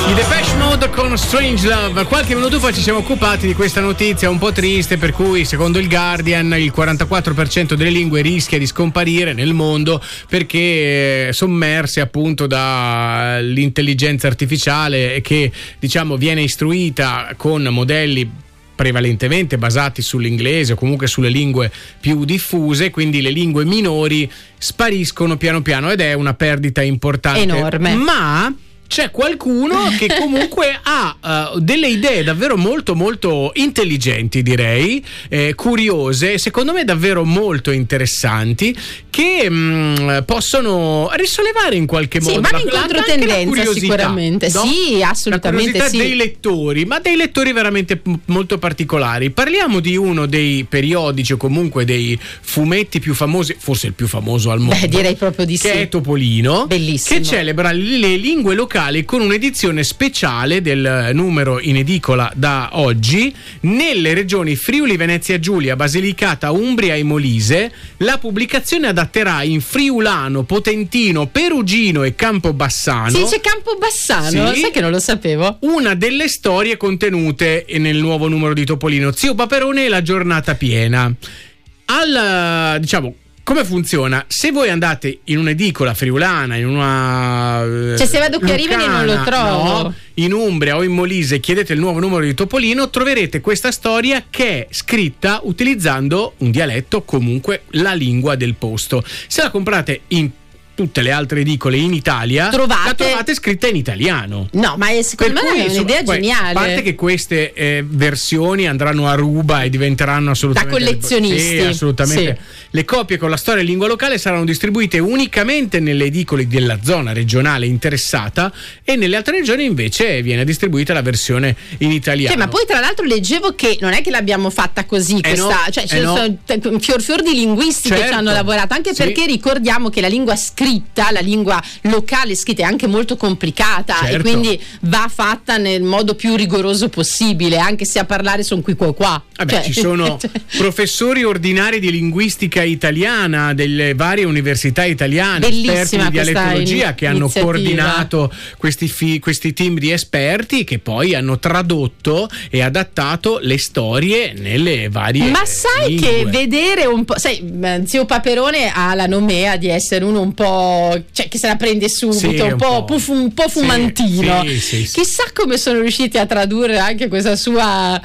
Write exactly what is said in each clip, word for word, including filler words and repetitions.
I Depeche Mode con Strange Love. Qualche minuto fa ci siamo occupati di questa notizia un po' triste, per cui secondo il Guardian il quarantaquattro per cento delle lingue rischia di scomparire nel mondo perché sommerse appunto dall'intelligenza artificiale che, diciamo, viene istruita con modelli prevalentemente basati sull'inglese o comunque sulle lingue più diffuse, quindi le lingue minori spariscono piano piano ed è una perdita importante, enorme. Ma c'è qualcuno che comunque ha uh, delle idee davvero molto molto intelligenti, direi, eh, curiose, secondo me davvero molto interessanti, che mh, possono risollevare in qualche sì, modo vanno in la, controtendenza sicuramente, no? Sì, assolutamente la curiosità sì. dei lettori, ma dei lettori veramente m- molto particolari. Parliamo di uno dei periodici o comunque dei fumetti più famosi, forse il più famoso al mondo. Beh, direi proprio di che sì. è Topolino, bellissimo, che celebra le lingue locali con un'edizione speciale del numero in edicola da oggi nelle regioni Friuli, Venezia Giulia, Basilicata, Umbria e Molise. La pubblicazione adatterà in friulano, potentino, perugino e campobassano. Si dice Campobassano? Sì. Sai che non lo sapevo? Una delle storie contenute nel nuovo numero di Topolino, Zio Paperone e la giornata piena. Al, diciamo, come funziona? Se voi andate in un'edicola friulana, in una cioè se vado qui a Rimini non lo trovo, no, in Umbria o in Molise, chiedete il nuovo numero di Topolino, troverete questa storia che è scritta utilizzando un dialetto, comunque la lingua del posto. Se la comprate in tutte le altre edicole in Italia, trovate... la trovate scritta in italiano. No, ma è, secondo Per me cui, è un'idea insomma, geniale. A parte che queste eh, versioni andranno a ruba e diventeranno assolutamente da collezionisti. Sì, assolutamente. Sì. Le copie con la storia in lingua locale saranno distribuite unicamente nelle edicole della zona regionale interessata e nelle altre regioni invece viene distribuita la versione in italiano. Cioè, ma poi tra l'altro leggevo che non è che l'abbiamo fatta così, eh questa, no, cioè eh ci no. sono un fior fior di linguisti certo. che ci hanno lavorato, anche sì. perché ricordiamo che la lingua scritta, la lingua locale scritta è anche molto complicata, certo. e quindi va fatta nel modo più rigoroso possibile, anche se a parlare sono qui qua qua. Vabbè, cioè, ci sono professori ordinari di linguistica italiana delle varie università italiane, esperti di dialettologia in- che hanno iniziativa. coordinato questi, fi- questi team di esperti che poi hanno tradotto e adattato le storie nelle varie Ma sai lingue. che vedere un po', sai, Zio Paperone ha la nomea di essere uno un po', cioè che se la prende subito, Sì, un, un po', po'. fu- un po' fumantino. Sì, sì, sì. Chissà come sono riusciti a tradurre anche questa sua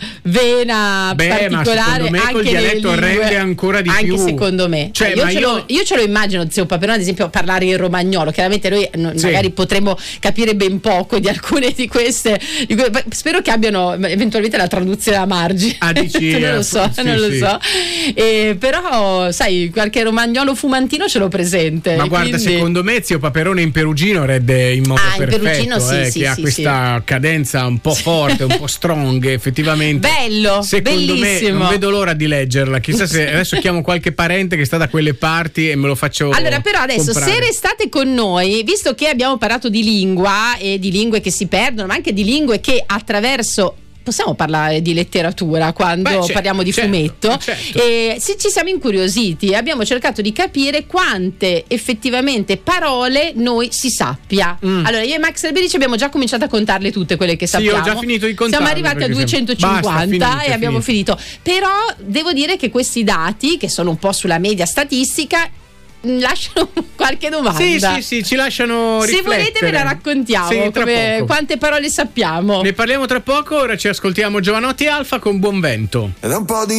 vena Beh, particolare, ma secondo me anche col nelle dialetto lingue. rende ancora di anche più. secondo me. Cioè, io, ma ce io... Lo, io ce lo immagino Zio Paperone ad esempio parlare in romagnolo, chiaramente noi no, Sì. magari potremmo capire ben poco di alcune di queste, di que- spero che abbiano eventualmente la traduzione a margine. Ah, dici, non lo so, sì, non lo sì. so. Eh, però sai, qualche romagnolo fumantino ce l'ho presente. Ma guarda, quindi... secondo me Zio Paperone in perugino rende in modo Ah, in perfetto, perugino sì, eh, sì, che ha sì, questa sì. cadenza un po' forte, un po' strong, effettivamente. Bello, secondo bellissimo. me non vedo l'ora di leggerla. Chissà se adesso chiamo qualche parente che sta da quelle parti e me lo faccio Allora, però adesso comprare. se restate con noi, visto che abbiamo parlato di lingua e di lingue che si perdono, ma anche di lingue che attraverso possiamo parlare di letteratura quando Beh, certo, parliamo di certo, fumetto, certo. e se ci siamo incuriositi abbiamo cercato di capire quante effettivamente parole noi si sappia. Mm. Allora io e Max Alberici abbiamo già cominciato a contarle tutte quelle che Sì, sappiamo. ho già finito di contarle, siamo arrivati a perché siamo- duecentocinquanta Basta, finite, e abbiamo finite. finito. Però devo dire che questi dati, che sono un po' sulla media statistica, lasciano qualche domanda. Sì, sì, sì, ci lasciano Se riflettere. volete ve la raccontiamo, Sì, tra come- poco. quante parole sappiamo. Ne parliamo tra poco, ora ci ascoltiamo Giovanotti Alfa con Buon Vento. Ed è un po' di